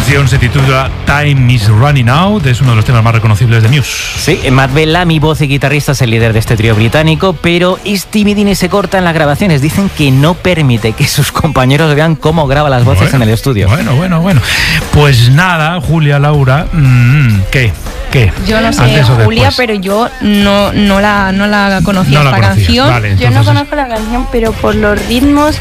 canción se titula Time is Running Out, es uno de los temas más reconocibles de Muse. Sí, Matt Bellamy, voz y guitarrista, es el líder de este trío británico, pero Stevie Dean se corta en las grabaciones. Dicen que no permite que sus compañeros vean cómo graba las voces en el estudio. Bueno. Pues nada, Julia, Laura, ¿qué? Yo no sé, Julia, pero yo no la conocía esta canción. Vale, yo no conozco la canción, pero por los ritmos